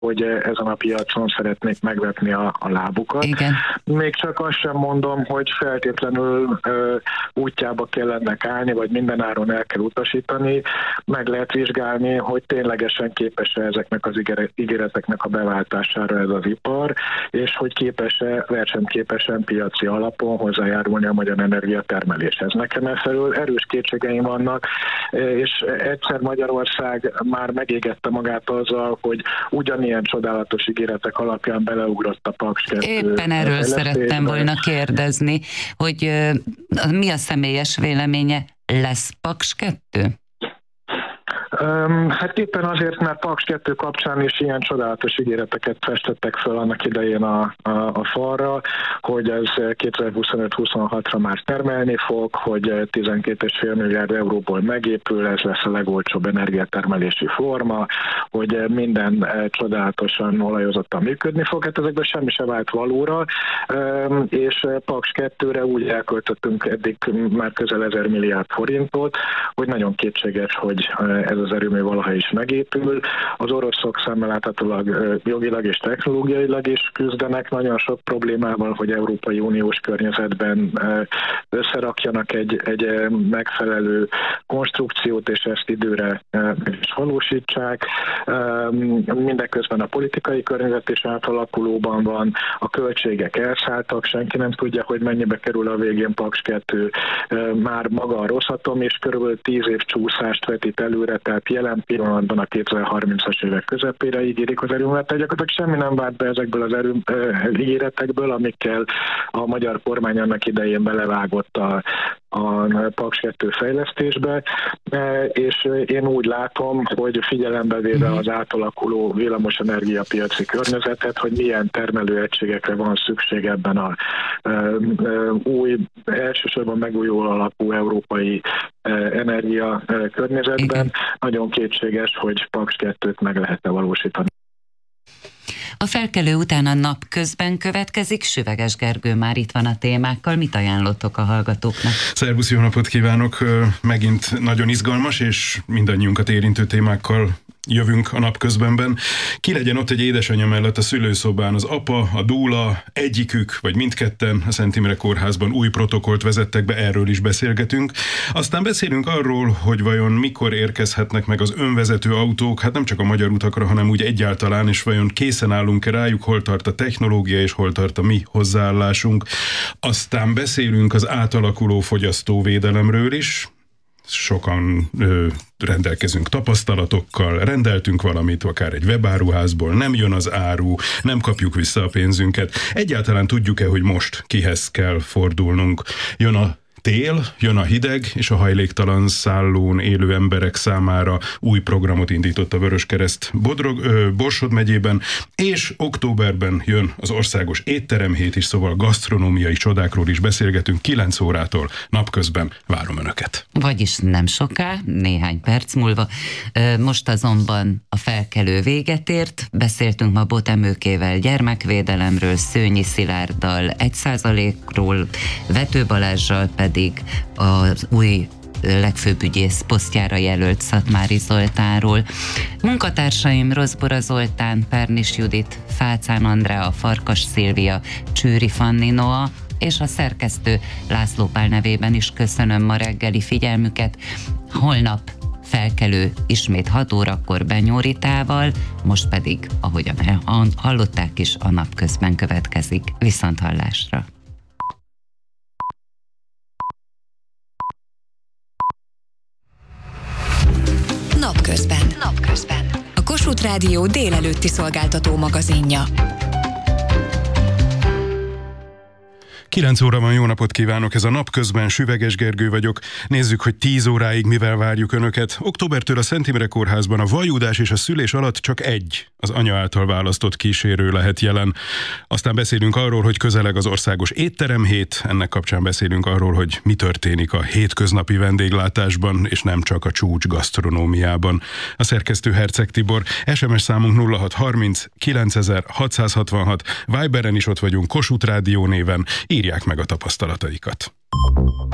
hogy ezen a piacon szeretnék megvetni a lábukat. Igen. Még csak azt sem mondom, hogy feltétlenül útjába kell ennek állni, vagy mindenáron el kell utasítani. Meg lehet vizsgálni, hogy ténylegesen képes-e ezeknek az ígéreteknek a beváltására ez az ipar, és hogy képes-e versenyképesen piaci alapon hozzájárulni a magyar energiatermeléshez. Nekem efelől erős kétségeim vannak, és egyszer Magyarország már megégette magát azzal, hogy ugyanilyen csodálatos ígéretek alapján beleugrott a Paks 2. Éppen erről szerettem volna kérdezni, hogy mi a személyes véleménye, lesz Paks 2? Hát éppen azért, mert Paks 2 kapcsán is ilyen csodálatos ígéreteket festettek fel annak idején a falra, hogy ez 2025-26-ra már termelni fog, hogy 12,5 milliárd euróból megépül, ez lesz a legolcsóbb energiatermelési forma, hogy minden csodálatosan olajozottan működni fog. Hát ezekben semmi se vált valóra, és Paks 2-re úgy elköltöttünk eddig már közel 1000 milliárd forintot, hogy nagyon kétséges, hogy ez az erőmű valaha is megépül. Az oroszok szemmel láthatólag jogilag és technológiailag is küzdenek nagyon sok problémával, hogy Európai Uniós környezetben összerakjanak egy megfelelő konstrukciót, és ezt időre meg is valósítsák. Mindeközben a politikai környezet is átalakulóban van, a költségek elszálltak, senki nem tudja, hogy mennyibe kerül a végén Paks 2. Már maga a Rosatom is körülbelül 10 év csúszást vetít előre, tehát jelen pillanatban a 2030-as évek közepére ígérik az erőművet. Gyakorlatilag semmi nem vált be ezekből az ígéretekből, amikkel a magyar kormány annak idején belevágott a Paks 2 fejlesztésbe, és én úgy látom, hogy figyelembe véve az átalakuló villamosenergia piaci környezetet, hogy milyen termelőegységekre van szükség ebben a új, elsősorban megújuló alapú európai energia környezetben. Igen. Nagyon kétséges, hogy Paks 2-t meg lehet-e valósítani. A felkelő után a nap közben következik. Süveges Gergő már itt van a témákkal. Mit ajánlottok a hallgatóknak? Szervusz, jó napot kívánok! Megint nagyon izgalmas és mindannyiunkat érintő témákkal jövünk a napközbenben. Ki legyen ott egy édesanyja mellett a szülőszobán? Az apa, a dúla, egyikük, vagy mindketten a Szent Imre Kórházban új protokollt vezettek be, erről is beszélgetünk. Aztán beszélünk arról, hogy vajon mikor érkezhetnek meg az önvezető autók, hát nem csak a magyar utakra, hanem úgy egyáltalán, és vajon készen állunk-e rájuk, hol tart a technológia, és hol tart a mi hozzáállásunk. Aztán beszélünk az átalakuló fogyasztóvédelemről is. Sokan rendelkezünk tapasztalatokkal, rendeltünk valamit, akár egy webáruházból, nem jön az áru, nem kapjuk vissza a pénzünket. Egyáltalán tudjuk-e, hogy most kihez kell fordulnunk? Jön a tél, jön a hideg, és a hajléktalan szállón élő emberek számára új programot indított a Vöröskereszt Borsod megyében, és októberben jön az országos étteremhét is, szóval gasztronómiai csodákról is beszélgetünk 9 órától napközben. Várom Önöket. Vagyis nem soká, néhány perc múlva. Most azonban a felkelő véget ért. Beszéltünk ma Bot Emőkével gyermekvédelemről, Szőnyi Szilárddal 1%-ról, Vető Balázssal pedig az új legfőbb ügyész posztjára jelölt Szatmári Zoltánról. Munkatársaim Rozbora Zoltán, Pernis Judit, Fácán Andrea, Farkas Szilvia, Csőri Fanni Noa, és a szerkesztő László Pál nevében is köszönöm ma reggeli figyelmüket. Holnap felkelő ismét 6 órakor Benyó Ritával, most pedig, ahogyan hallották is, a napközben következik. Viszonthallásra! Napközben. A Kossuth Rádió délelőtti szolgáltató magazinja. 9 óra van, jó napot kívánok, ez a Napközben, Süveges Gergő vagyok. Nézzük, hogy 10 óráig mivel várjuk Önöket. Októbertől a Szent Imre Kórházban a vajudás és a szülés alatt csak egy, az anya által választott kísérő lehet jelen. Aztán beszélünk arról, hogy közeleg az országos étteremhét, ennek kapcsán beszélünk arról, hogy mi történik a hétköznapi vendéglátásban, és nem csak a csúcs gasztronómiában. A szerkesztő Herceg Tibor, SMS számunk 0630 9666, Viberen is ott vagyunk, Kossuth Rádió néven, írják meg a tapasztalataikat.